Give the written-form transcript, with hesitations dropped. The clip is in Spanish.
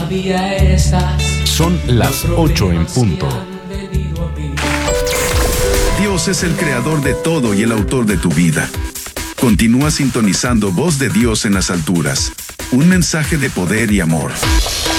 todavía estás. Son las 8 en punto. Dios es el creador de todo y el autor de tu vida. Continúa sintonizando Voz de Dios en las alturas. Un mensaje de poder y amor.